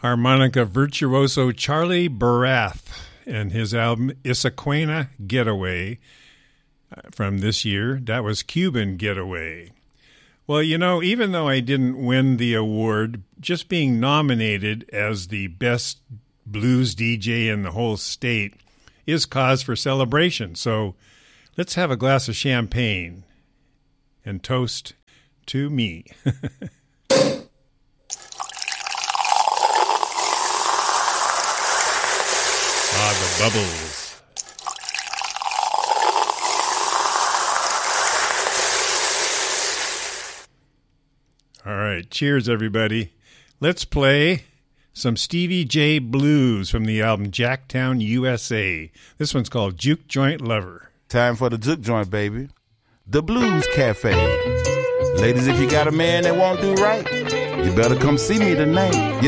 harmonica virtuoso Charlie Barath and his album Issaquena Getaway from this year. That was Cuban Getaway. Well, you know, even though I didn't win the award, just being nominated as the best blues DJ in the whole state is cause for celebration. So let's have a glass of champagne and toast to me. The bubbles. All right, cheers, everybody. Let's play some Stevie J Blues from the album Jacktown, USA. This one's called Juke Joint Lover. Time for the Juke Joint, baby. The Blues Cafe. Ladies, if you got a man that won't do right, you better come see me tonight.